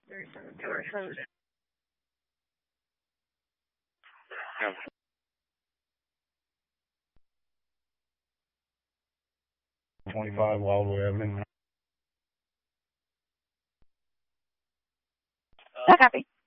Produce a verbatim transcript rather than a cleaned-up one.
There were some. Yeah. twenty-five Wildwood Avenue. Uh, copy.